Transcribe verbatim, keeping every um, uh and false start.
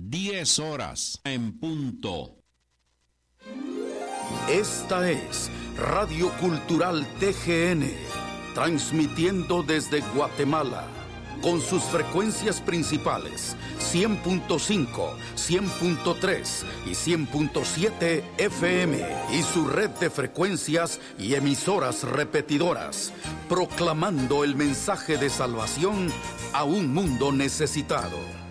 diez horas en punto. Esta es Radio Cultural T G N, transmitiendo desde Guatemala, con sus frecuencias principales, cien punto cinco, cien punto tres y cien punto siete F M, y su red de frecuencias y emisoras repetidoras, proclamando el mensaje de salvación a un mundo necesitado.